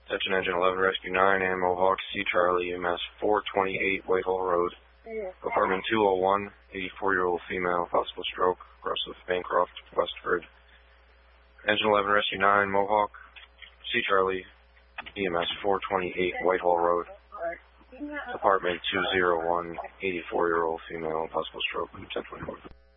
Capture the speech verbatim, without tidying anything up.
Attention Engine eleven, Rescue nine, and Mohawk, C Charlie, E M S four twenty-eight, Whitehall Road. Apartment two oh one, eighty-four-year-old female, possible stroke, across with Bancroft, Westford. Engine eleven, Rescue nine, Mohawk, C Charlie, E M S four twenty-eight, Whitehall Road. Apartment two oh one, eighty-four-year-old female, possible stroke, ten twenty-four.